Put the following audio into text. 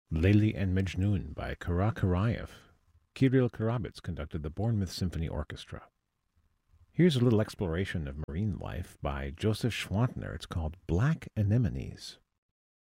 Layli and Majnun by Kara Karayev. Kirill Karabits conducted the Bournemouth Symphony Orchestra. Here's a little exploration of marine life by Joseph Schwantner. It's called Black Anemones.